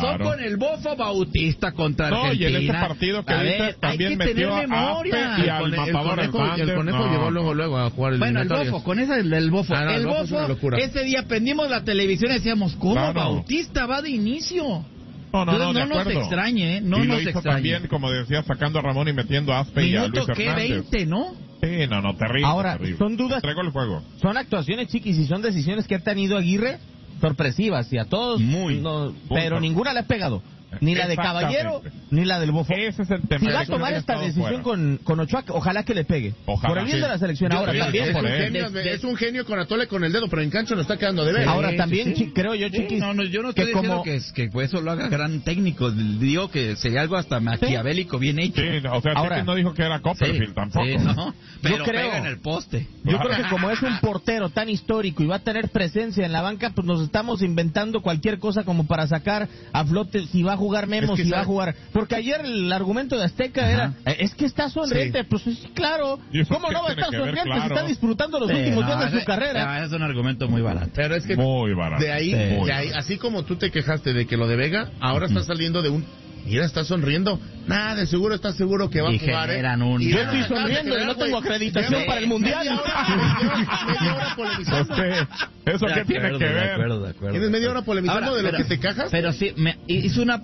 pasó con el Bofo Bautista contra Argentina. Y en ese partido que dices también metió a Aspe y al Matador Hernández. El Conejo llegó luego a jugar el eliminatorias. El Bofo, con ese el Bofo. El Bofo, ese día prendimos la televisión y decíamos, ¿cómo Bautista va de inicio? No nos extrañe, no y nos lo hizo extrañe. También, como decía, sacando a Ramón y metiendo a Aspe y a Luis Hernández. 20, ¿no? Sí, terrible. Ahora, terrible. son dudas. Traigo el juego. Son actuaciones, Chiquis, y son decisiones que ha tenido Aguirre sorpresivas, y a todos, pero ninguna le ha pegado. Ni la de Caballero, ni la del Bofo. Ese es el tema. Si va a tomar esta decisión con Ochoa, ojalá que le pegue. Ojalá. Por el bien de la selección. Ahora también. Es un genio con atole con el dedo, pero en cancha lo está quedando de ver. Ahora también, creo yo, Chiquis. Yo no estoy diciendo que pues eso lo haga gran técnico. Digo que sería algo hasta maquiavélico, bien hecho. Sí, o sea, ahora, no dijo que era Copperfield tampoco. Sí, no, pero yo creo, pega en el poste. Yo creo que como es un portero tan histórico y va a tener presencia en la banca, pues nos estamos inventando cualquier cosa como para sacar a flote si va a jugar Memo, si va a jugar. Porque ayer el argumento de Azteca era, es que está sonriente. Pues claro, ¿cómo no va a estar sonriente si está disfrutando los últimos días de su carrera? Es un argumento muy barato. Pero es que muy barato. De ahí, así como tú te quejaste de que lo de Vega, ahora está saliendo de un... Mira, está sonriendo. Nada, de seguro está seguro que va a jugar. Yo estoy sonriendo y no tengo acreditación para el Mundial. Media hora polemizando. ¿Eso qué tiene que ver? De acuerdo. ¿Tienes media hora polemizando de lo que te cajas? Pero sí, hizo una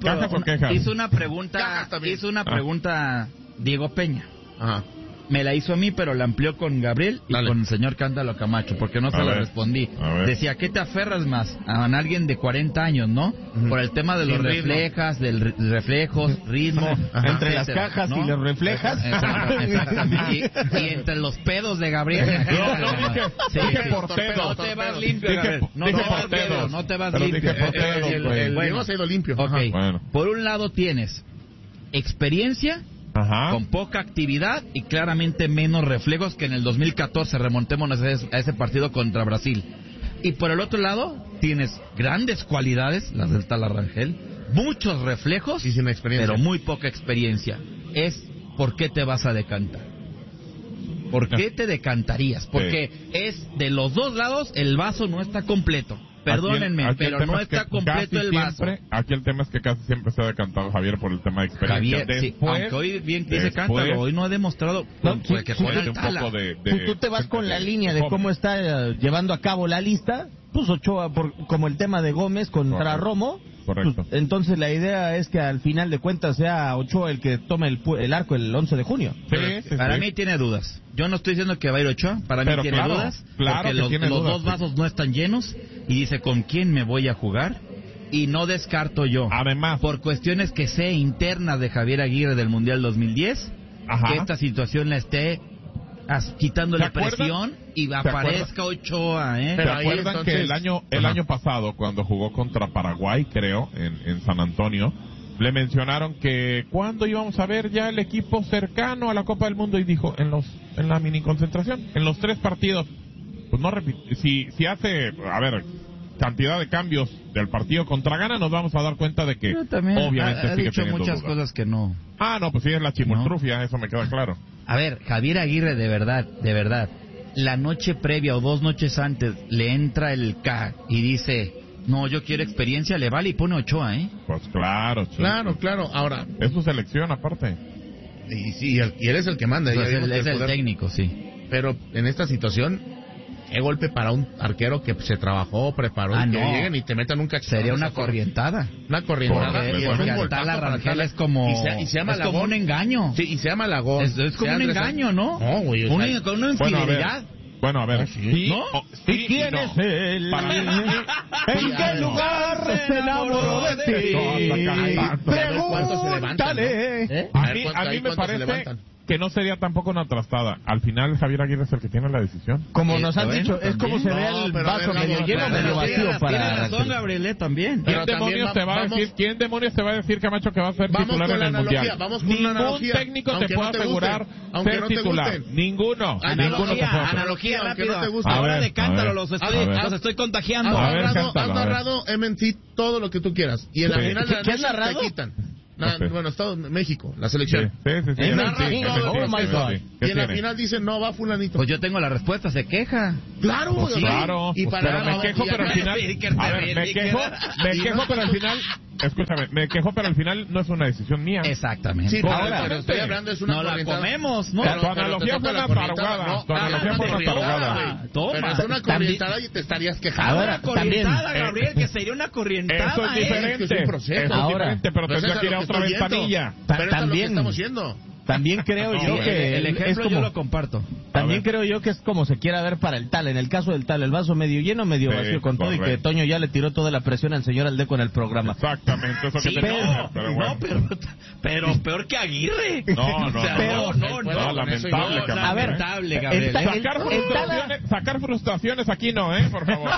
pregunta Diego Peña. Ajá. Me la hizo a mí, pero la amplió con Gabriel y con el señor Cándalo Camacho, porque no se la respondí. Decía, ¿qué te aferras más? A alguien de 40 años, ¿no? Por el tema de los reflejos, ritmo. Entre las cajas y los reflejas. Exactamente. Y entre los pedos de Gabriel. Dije porteros. No te vas limpio, Gabriel. No te vas limpio. Bueno, se ha ido limpio. Por un lado tienes experiencia... con poca actividad y claramente menos reflejos que en el 2014, remontémonos a ese partido contra Brasil. Y por el otro lado, tienes grandes cualidades, las del Tal Rangel, muchos reflejos, y sin experiencia, pero muy poca experiencia. ¿Por qué te vas a decantar? ¿Por qué te decantarías? Porque es de los dos lados, el vaso no está completo. Perdónenme, pero no está completo el vaso. Aquí el tema es que casi siempre se ha decantado Javier por el tema de experiencia. Javier, aunque hoy bien dice Cántaro, hoy no ha demostrado que juega el Tala. Tú te vas con la línea de cómo está llevando a cabo la lista, pues Ochoa, como el tema de Gómez contra Romo. Correcto. Pues, entonces la idea es que al final de cuentas sea Ochoa el que tome el arco el 11 de junio. Para mí tiene dudas. Yo no estoy diciendo que va a ir Ochoa, para mí tiene dudas. Porque los dos vasos no están llenos y dice, ¿con quién me voy a jugar? Y no descarto yo, además, por cuestiones que sé internas de Javier Aguirre del Mundial 2010, que esta situación la esté quitando la presión y aparezca Ochoa, ¿Se acuerdan que el año pasado, cuando jugó contra Paraguay, creo, en San Antonio, le mencionaron que cuándo íbamos a ver ya el equipo cercano a la Copa del Mundo? Y dijo, en la mini concentración, en los 3 partidos. Pues no repite, si hace, cantidad de cambios del partido contra Ghana, nos vamos a dar cuenta de que obviamente ha dicho muchas cosas que no. Pues sí, es la chimoltrufia, eso me queda claro. A ver, Javier Aguirre, de verdad, la noche previa o 2 noches antes le entra el K y dice, no, yo quiero experiencia, le vale y pone Ochoa, Pues claro. Ahora, es su selección aparte. Y él es el que manda. Es el técnico, sí. Pero en esta situación, qué golpe para un arquero que se trabajó, preparó, que lleguen y te metan un cachetón. Sería una corrientada. Una corrientada. Y la Rangel es como un engaño. Sí, y se llama Lagón. Es como un engaño, ¿no? No, güey. Una infidelidad. Bueno, a ver. ¿Sí? ¿Quién es él? ¿En qué lugar se enamoró de ti? Pregúntale. A mí me parece que no sería tampoco una trastada. Al final Javier Aguirre es el que tiene la decisión. Como nos han dicho, es como se ve el vaso medio lleno, medio vacío. Tiene razón, Gabriel, también. ¿Quién demonios te va a decir, Camacho, que va a ser titular en el Mundial? Ningún técnico te puede asegurar ser titular. Ninguno. Analogía rápida. Ahora de Cántaro los estoy contagiando. Has narrado MNC todo lo que tú quieras. Y en la final de la noche te quitan. Bueno, Estado México, la selección. Sí. Y en la final dicen, no, va fulanito. Pues yo tengo la respuesta, se queja. Claro, pues claro. Y pero me quejo, pero al final... me quejo, pero al final escúchame, me quejó, pero al final no es una decisión mía. Exactamente. Sí, pero estoy hablando, es una no la comemos, ¿no? Tu analogía fue una tarugada. Tu analogía fue una tarugada. Toma. Pero es una corrientada y te estarías quejando. Ahora, una corrientada, Gabriel, que sería una corrientada. Eso es diferente. Es un proceso. Eso es diferente, pero tendría que ir a otra ventanilla. Pero eso es lo que estamos yendo. También creo yo que el ejemplo yo lo comparto. También creo yo que es como se quiera ver para el tal. En el caso del tal, el vaso medio lleno, medio vacío, con todo, y que Toño ya le tiró toda la presión al señor Aldeco en el programa. Exactamente, eso que pero bueno. Pero peor que Aguirre. No, lamentable, Gabriel. Sacar frustraciones aquí no, por favor.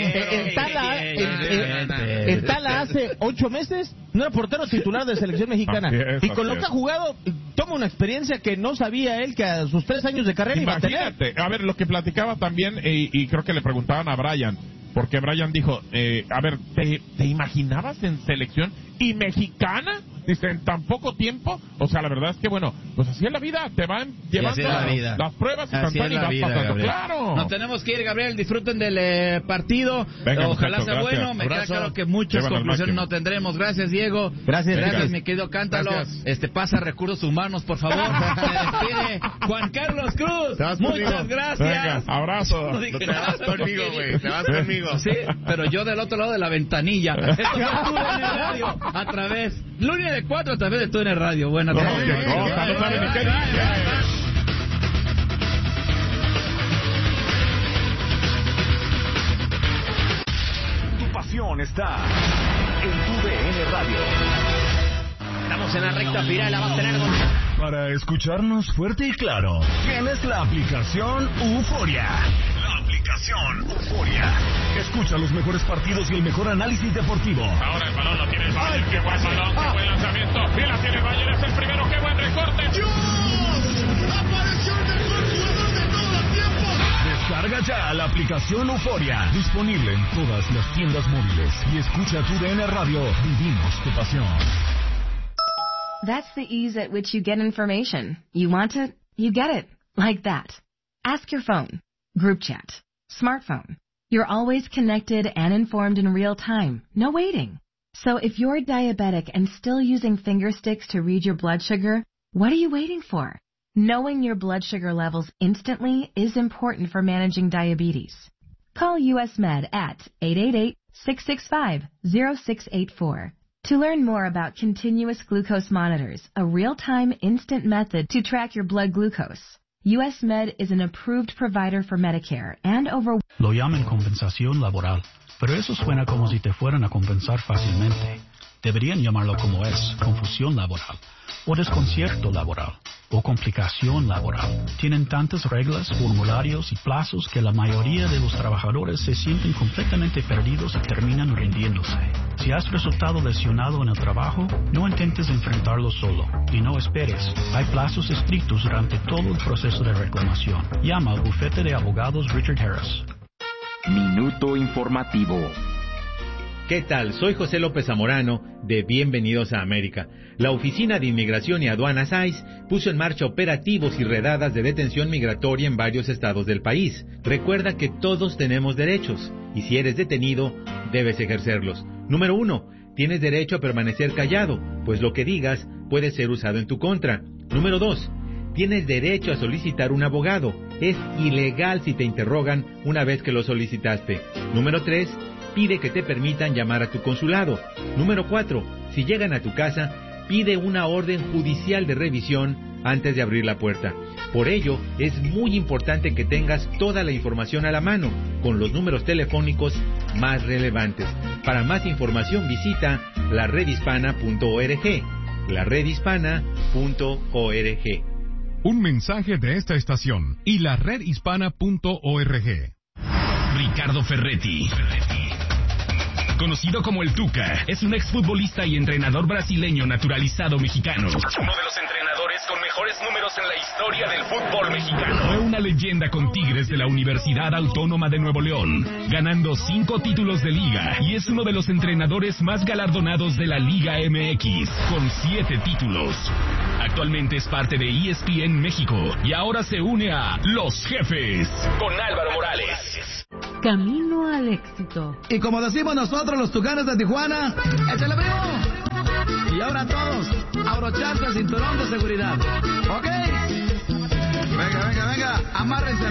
El Tala hace 8 meses no era portero titular de selección mexicana. Y con lo que ha jugado, toma una experiencia que no sabía él que a sus 3 años de carrera iba a tener. A ver, lo que platicaba también, y creo que le preguntaban a Brian, porque Brian dijo, a ver, ¿te imaginabas en selección y mexicana? Dice, en tan poco tiempo. O sea, la verdad es que, bueno, pues así es la vida. Te van llevando las pruebas y vas pasando. Gabriel. Claro. Nos tenemos que ir, Gabriel. Disfruten del partido. Venga, ojalá sea gracias. bueno. Me queda claro que muchas conclusiones no tendremos. Gracias, Diego. Gracias, mi querido Cántalo. Pasa recursos humanos, por favor. Se despide Juan Carlos Cruz. Muchas gracias. Venga, abrazo. No te vas conmigo, güey. Te vas conmigo. Sí, pero yo del otro lado de la ventanilla. Esto es TUDN Radio a través, lunes de 4 a través de TUDN Radio. Buenas tardes. No sabe ni qué dice. Tu pasión está en TUDN Radio. Estamos en la recta final, la va a tener Para escucharnos fuerte y claro, tienes la aplicación Euforia. La aplicación Euforia. Escucha los mejores partidos y el mejor análisis deportivo. Ahora el balón lo tiene el Bayern. Qué buen balón, qué buen lanzamiento. Y la tiene el Bayern, es el primero. Qué buen recorte. ¡Dios! ¡Apareció el mejor jugador de todos los tiempos! Descarga ya la aplicación Euforia. Disponible en todas las tiendas móviles. Y escucha TUDN Radio. Vivimos tu pasión. That's the ease at which you get information. You want it, you get it. Like that. Ask your phone. Group chat. Smartphone. You're always connected and informed in real time. No waiting. So if you're diabetic and still using finger sticks to read your blood sugar, what are you waiting for? Knowing your blood sugar levels instantly is important for managing diabetes. Call US Med at 888-665-0684. To learn more about continuous glucose monitors, a real-time instant method to track your blood glucose, US Med is an approved provider for Medicare and over... Lo llaman compensación laboral, pero eso suena como si te fueran a compensar fácilmente. Deberían llamarlo como es, confusión laboral, o desconcierto laboral, o complicación laboral. Tienen tantas reglas, formularios y plazos que la mayoría de los trabajadores se sienten completamente perdidos y terminan rindiéndose. Si has resultado lesionado en el trabajo, no intentes enfrentarlo solo y no esperes. Hay plazos estrictos durante todo el proceso de reclamación. Llama al bufete de abogados Richard Harris. Minuto informativo. ¿Qué tal? Soy José López Zamorano de Bienvenidos a América. La Oficina de Inmigración y Aduanas ICE puso en marcha operativos y redadas de detención migratoria en varios estados del país. Recuerda que todos tenemos derechos y si eres detenido, debes ejercerlos. Número 1. Tienes derecho a permanecer callado, pues lo que digas puede ser usado en tu contra. Número 2. Tienes derecho a solicitar un abogado. Es ilegal si te interrogan una vez que lo solicitaste. Número 3. Pide que te permitan llamar a tu consulado. Número 4. Si llegan a tu casa, pide una orden judicial de revisión antes de abrir la puerta. Por ello, es muy importante que tengas toda la información a la mano, con los números telefónicos más relevantes. Para más información visita laredhispana.org. laredhispana.org. Un mensaje de esta estación y laredhispana.org. Ricardo Ferretti, conocido como el Tuca, es un exfutbolista y entrenador brasileño naturalizado mexicano. Uno de los entrenadores con mejores números en la historia del fútbol mexicano. Fue una leyenda con Tigres de la Universidad Autónoma de Nuevo León, ganando 5 títulos de liga, y es uno de los entrenadores más galardonados de la Liga MX, con 7 títulos. Actualmente es parte de ESPN México y ahora se une a Los Jefes con Álvaro Morales. camino al éxito. Y como decimos nosotros los Tucanes de Tijuana, ¡échale, primo! Y ahora todos, abrocharse el cinturón de seguridad. ¿Ok? Venga, amárrense.